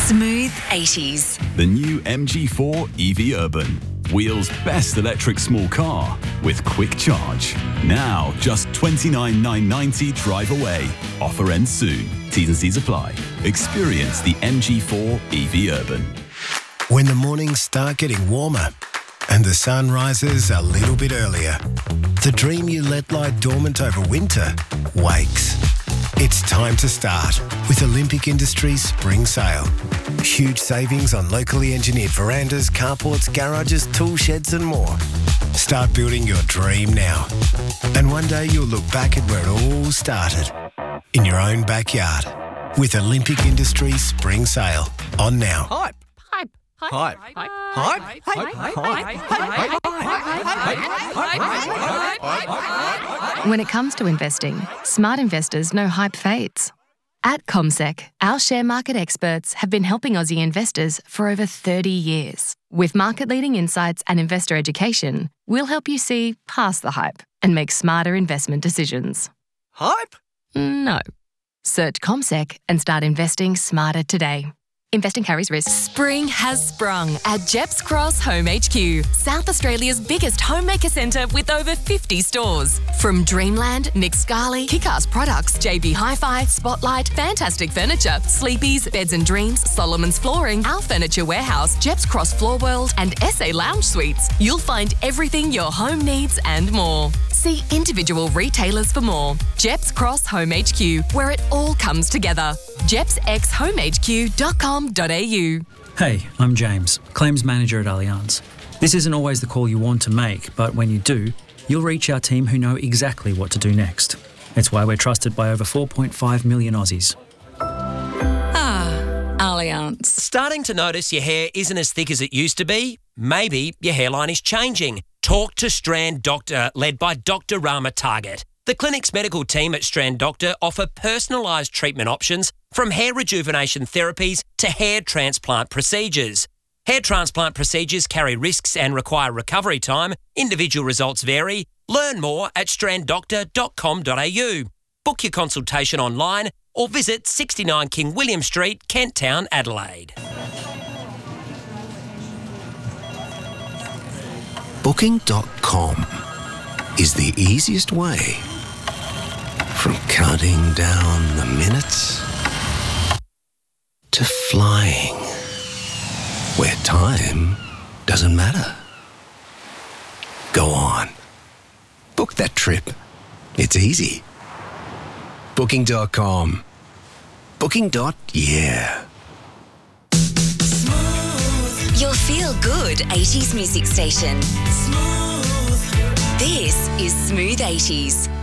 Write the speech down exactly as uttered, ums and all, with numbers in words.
Smooth eighties. The new M G four E V Urban. Wheels' best electric small car with quick charge. Now just twenty-nine thousand nine hundred ninety drive away. Offer ends soon. T's and C's apply. Experience the M G four E V Urban. When the mornings start getting warmer and the sun rises a little bit earlier, the dream you let lie dormant over winter wakes. It's time to start with Olympic Industries Spring Sale. Huge savings on locally engineered verandas, carports, garages, tool sheds and more. Start building your dream now. And one day you'll look back at where it all started, in your own backyard, with Olympic Industries Spring Sale. On now. Hype. Hype. Hype. Hype. Hype. Hype. When it comes to investing, smart investors know hype fades. At CommSec, our share market experts have been helping Aussie investors for over thirty years. With market-leading insights and investor education, we'll help you see past the hype and make smarter investment decisions. Hype? No. Search CommSec and start investing smarter today. Investing carries risk. Spring has sprung at Jeps Cross Home H Q, South Australia's biggest homemaker centre with over fifty stores. From Dreamland, Nick Scali, Kick-Ass Products, J B Hi-Fi, Spotlight, Fantastic Furniture, Sleepy's, Beds and Dreams, Solomon's Flooring, Our Furniture Warehouse, Jeps Cross Floor World and S A Lounge Suites. You'll find everything your home needs and more. See individual retailers for more. Jeps Cross Home H Q, where it all comes together. jeps x home h q dot com dot a u. Hey, I'm James, Claims Manager at Allianz. This isn't always the call you want to make, but when you do, you'll reach our team who know exactly what to do next. It's why we're trusted by over four point five million Aussies. Ah, Allianz. Starting to notice your hair isn't as thick as it used to be? Maybe your hairline is changing. Talk to Strand Doctor, led by Doctor Rama Target. The clinic's medical team at Strand Doctor offer personalised treatment options from hair rejuvenation therapies to hair transplant procedures. Hair transplant procedures carry risks and require recovery time. Individual results vary. Learn more at strand doctor dot com dot a u. Book your consultation online or visit sixty-nine King William Street, Kent Town, Adelaide. Booking dot com is the easiest way from counting down the minutes to flying where time doesn't matter. Go on. Book that trip. It's easy. Booking dot com. Booking. Yeah. Your feel-good eighties music station. Smooth. This is Smooth eighties.